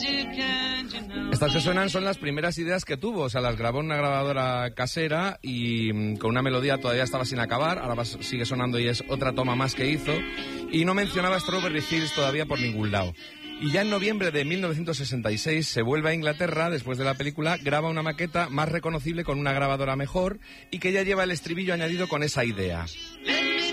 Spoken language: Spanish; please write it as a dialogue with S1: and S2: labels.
S1: Estas que suenan son las primeras ideas que tuvo, o sea, las grabó en una grabadora casera y con una melodía todavía estaba sin acabar, ahora sigue sonando y es otra toma más que hizo, y no mencionaba Strawberry Fields todavía por ningún lado. Y ya en noviembre de 1966 se vuelve a Inglaterra, después de la película, graba una maqueta más reconocible con una grabadora mejor y que ya lleva el estribillo añadido con esa idea.